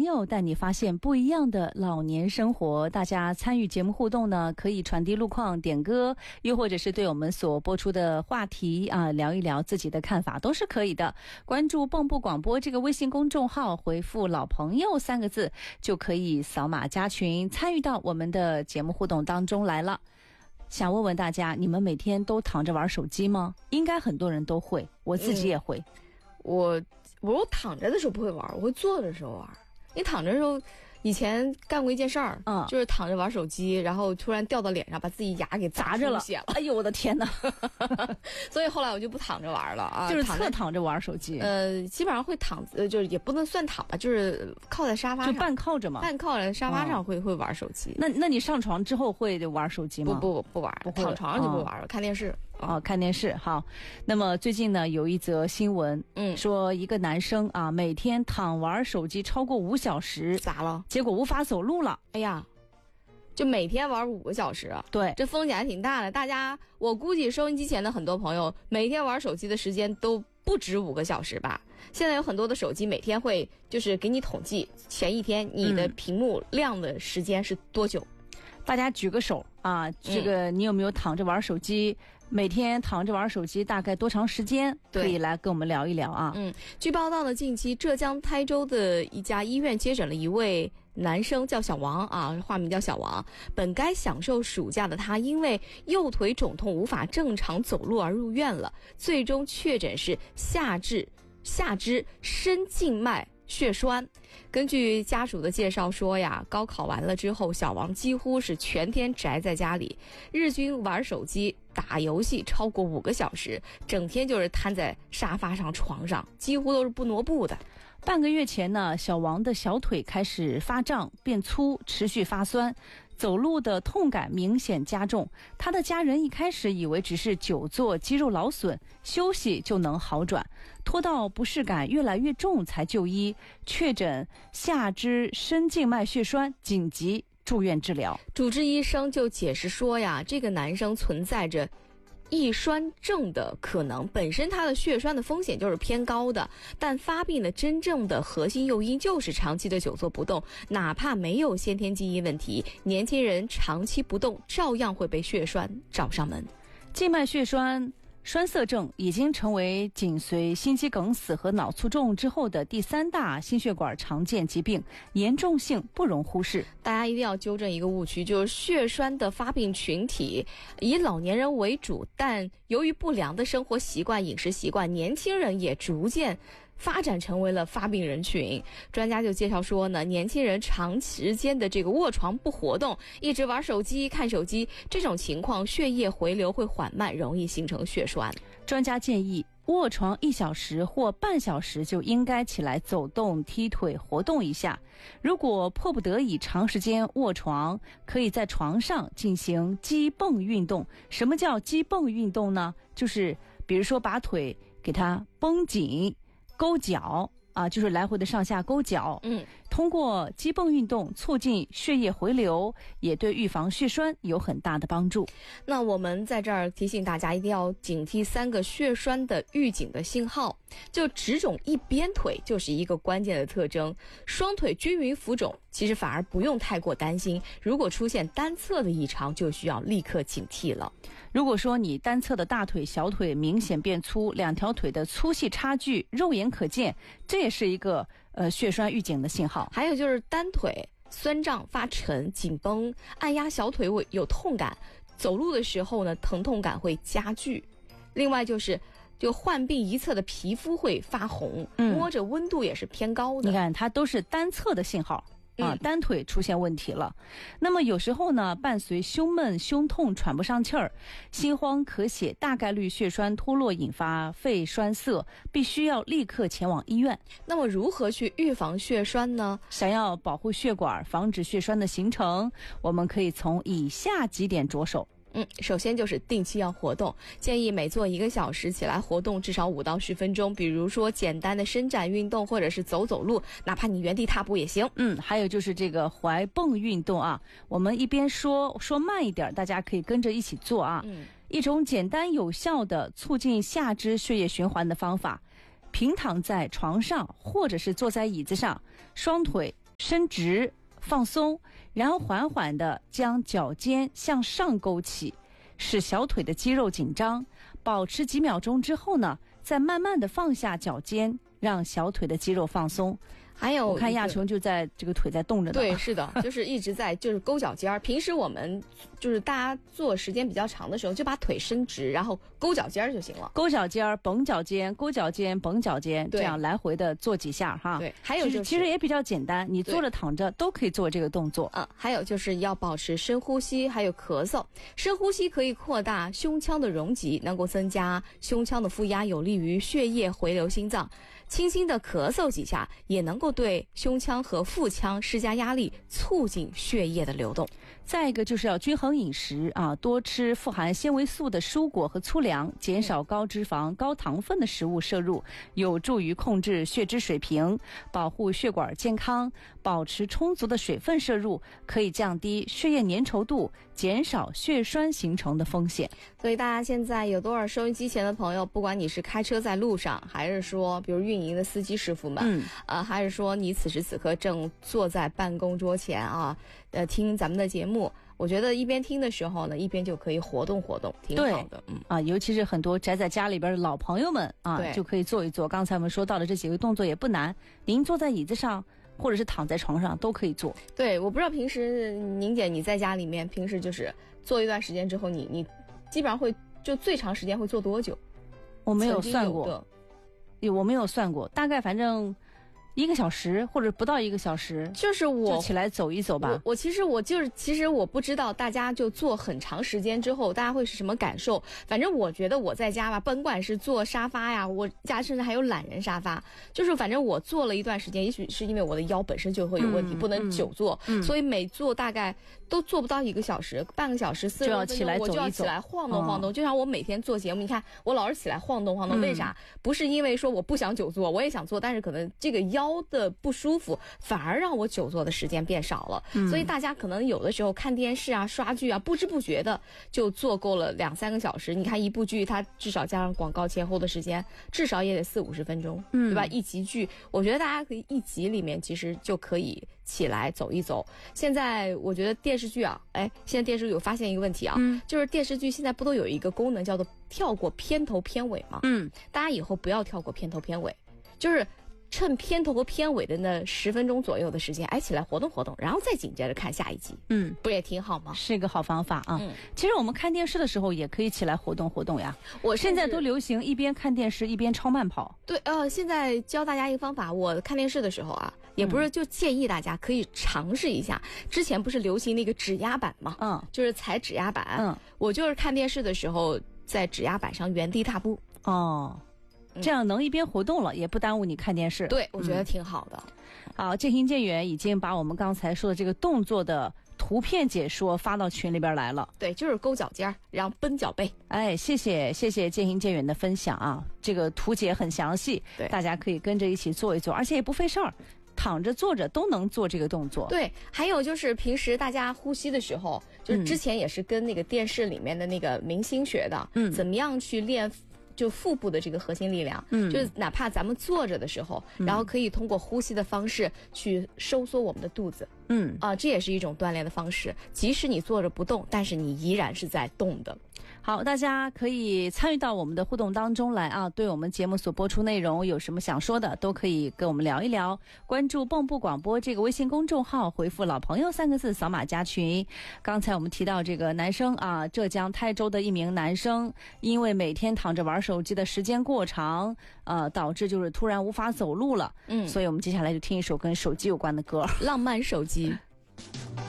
友带你发现不一样的老年生活。大家参与节目互动呢，可以传递路况、点歌，又或者是对我们所播出的话题聊一聊自己的看法，都是可以的。关注蚌埠广播这个微信公众号，回复老朋友3个字，就可以扫码加群，参与到我们的节目互动当中来了。想问问大家，你们每天都躺着玩手机吗？应该很多人都会，我自己也会。 我躺着的时候不会玩，我会坐着的时候玩。你躺着的时候，以前干过一件事儿，就是躺着玩手机，然后突然掉到脸上，把自己牙给砸着了。哎呦，我的天哪！ 所以后来我就不躺着玩了啊， 就是侧躺着玩手机。 基本上会就是也不能算躺吧，就是靠在沙发上， 就半靠着嘛， 半靠在沙发上会玩手机。 那你上床之后会玩手机吗？ 不玩，躺床上就不玩了，看电视。 看电视。好，那么最近呢，有一则新闻，说一个男生每天躺玩手机超过5小时， 咋了？ 结果无法走路了。 哎呀，就每天玩5个小时啊！ 对， 这风险还挺大的。大家，我估计收音机前的很多朋友，每天玩手机的时间都不止5个小时吧。现在有很多的手机每天会就是给你统计前一天你的屏幕亮的时间是多久。 大家举个手这个你有没有躺着玩手机？每天躺着玩手机大概多长时间？可以来跟我们聊一聊啊。 据报道呢，近期浙江台州的一家医院接诊了一位男生，叫小王化名叫小王。本该享受暑假的他，因为右腿肿痛无法正常走路而入院了，最终确诊是下肢深静脉血栓。根据家属的介绍说呀，高考完了之后，小王几乎是全天宅在家里，日均玩手机打游戏超过5个小时，整天就是瘫在沙发上床上，几乎都是不挪步的。 半个月前呢，小王的小腿开始发胀变粗，持续发酸，走路的痛感明显加重。他的家人一开始以为只是久坐肌肉劳损，休息就能好转，拖到不适感越来越重才就医，确诊下肢深静脉血栓，紧急住院治疗。 主治医生就解释说呀，这个男生存在着易栓症的可能，本身他的血栓的风险就是偏高的，但发病的真正的核心诱因就是长期的久坐不动，哪怕没有先天基因问题，年轻人长期不动照样会被血栓找上门。 静脉血栓栓塞症已经成为紧随心肌梗死和脑卒中之后的第3大心血管常见疾病，严重性不容忽视。 大家一定要纠正一个误区，就是血栓的发病群体以老年人为主，但由于不良的生活习惯、饮食习惯，年轻人也逐渐发展成为了发病人群。专家就介绍说呢，年轻人长时间的这个卧床不活动，一直玩手机、看手机，这种情况血液回流会缓慢，容易形成血栓。 专家建议卧床1小时或半小时就应该起来走动、踢腿活动一下。如果迫不得已长时间卧床，可以在床上进行击蹦运动。什么叫击蹦运动呢？就是比如说把腿给它绷紧，勾脚就是来回的上下勾脚。通过击蹦运动促进血液回流，也对预防血栓有很大的帮助。 那我们在这儿提醒大家，一定要警惕3个血栓的预警的信号。就只肿一边腿就是一个关键的特征，双腿均匀浮肿其实反而不用太过担心，如果出现单侧的异常就需要立刻警惕了。 如果说你单侧的大腿、小腿明显变粗，2条腿的粗细差距肉眼可见，这也是一个血栓预警的信号。 还有就是单腿酸胀、发沉、紧绷，按压小腿有痛感，走路的时候呢疼痛感会加剧。另外就患病一侧的皮肤会发红，摸着温度也是偏高的。 你看它都是单侧的信号单腿出现问题了。那么有时候呢，伴随胸闷、胸痛、喘不上气儿、心慌、咳血，大概率血栓脱落引发肺栓塞，必须要立刻前往医院。 那么如何去预防血栓呢？ 想要保护血管，防止血栓的形成，我们可以从以下几点着手。 首先就是定期要活动，建议每做1个小时起来活动至少5到10分钟，比如说简单的伸展运动，或者是走走路，哪怕你原地踏步也行。 还有就是这个踝蹦运动我们一边说慢一点，大家可以跟着一起做一种简单有效的促进下肢血液循环的方法，平躺在床上或者是坐在椅子上，双腿伸直放松，然后缓缓地将脚尖向上勾起，使小腿的肌肉紧张，保持几秒钟之后呢，再慢慢地放下脚尖，让小腿的肌肉放松。 还有我看亚琼就在这个腿在动着呢。 对，是的，就是一直在就是勾脚尖儿。平时我们就是大家做时间比较长的时候，就把腿伸直，然后勾脚尖儿就行了。 勾脚尖儿、绷脚尖、勾脚尖、绷脚尖，这样来回的做几下哈。 对，还有就是其实也比较简单，你坐着躺着都可以做这个动作。 还有就是要保持深呼吸，还有咳嗽。深呼吸可以扩大胸腔的容积，能够增加胸腔的负压，有利于血液回流心脏。轻轻的咳嗽几下，也能够对胸腔和腹腔施加压力，促进血液的流动。 再一个就是要均衡饮食啊，多吃富含纤维素的蔬果和粗粮，减少高脂肪、高糖分的食物摄入，有助于控制血脂水平，保护血管健康。保持充足的水分摄入，可以降低血液粘稠度，减少血栓形成的风险。 所以大家现在有多少收音机前的朋友，不管你是开车在路上，还是说比如运营的司机师傅们，还是说你此时此刻正坐在办公桌前啊，听咱们的节目，我觉得一边听的时候呢，一边就可以活动活动，挺好的。 尤其是很多宅在家里边的老朋友们啊，就可以做一做。刚才我们说到的这几个动作也不难，您坐在椅子上或者是躺在床上都可以做。 对，我不知道平时宁姐你在家里面平时就是做一段时间之后，你基本上会就最长时间会做多久？ 我没有算过，我没有算过，大概反正1个小时或者不到1个小时， 就是我就起来走一走吧。 其实我不知道大家就坐很长时间之后，大家会是什么感受。反正我觉得我在家吧，甭管是坐沙发呀，我家甚至还有懒人沙发，就是反正我坐了一段时间，也许是因为我的腰本身就会有问题，不能久坐，所以每坐大概都做不到1个小时，半个小时40分钟，我就要起来晃动晃动。就像我每天做节目，你看我老是起来晃动晃动，为啥？不是因为说我不想久坐，我也想做，但是可能这个腰的不舒服反而让我久坐的时间变少了，所以大家可能有的时候看电视啊、刷剧啊，不知不觉的就坐够了2-3个小时。你看一部剧，它至少加上广告前后的时间，至少也得40-50分钟，对吧？一集剧，我觉得大家可以一集里面其实就可以起来走一走。现在我觉得电视剧啊，现在电视剧有发现一个问题啊，就是电视剧现在不都有一个功能叫做跳过片头片尾吗？大家以后不要跳过片头片尾，就是趁片头和片尾的那10分钟左右的时间，起来活动活动，然后再紧接着看下一集，不也挺好吗？ 是一个好方法啊。其实我们看电视的时候也可以起来活动活动呀。我现在都流行一边看电视一边超慢跑。 对，现在教大家一个方法，我看电视的时候啊，也不是就建议大家可以尝试一下。之前不是流行那个指压板吗？就是踩指压板。我就是看电视的时候在指压板上原地踏步。这样能一边活动了，也不耽误你看电视。对，我觉得挺好的。 好，渐行渐远已经把我们刚才说的这个动作的图片解说发到群里边来了。 对，就是勾脚尖，然后绷脚背。 谢谢渐行渐远的分享啊，这个图解很详细，大家可以跟着一起做一做，而且也不费事儿。躺着坐着都能做这个动作。 对，还有就是平时大家呼吸的时候，就是之前也是跟那个电视里面的那个明星学的，怎么样去练就腹部的这个核心力量，就是哪怕咱们坐着的时候，然后可以通过呼吸的方式去收缩我们的肚子，这也是一种锻炼的方式。即使你坐着不动，但是你依然是在动的。 好，大家可以参与到我们的互动当中来啊！对我们节目所播出内容有什么想说的，都可以跟我们聊一聊。关注蚌埠广播这个微信公众号，回复老朋友3个字，扫码加群。刚才我们提到这个男生啊，浙江台州的一名男生，因为每天躺着玩手机的时间过长，导致就是突然无法走路了。所以我们接下来就听一首跟手机有关的歌， 浪漫手机。